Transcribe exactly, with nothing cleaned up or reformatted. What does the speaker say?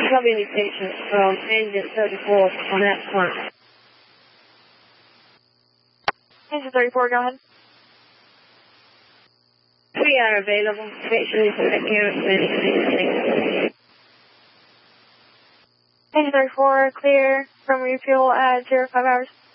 communication from engine thirty-four on that front. Engine thirty-four, go ahead. We are available. Make sure you select here at anything. Engine thirty-four, clear from refuel at zero five hours.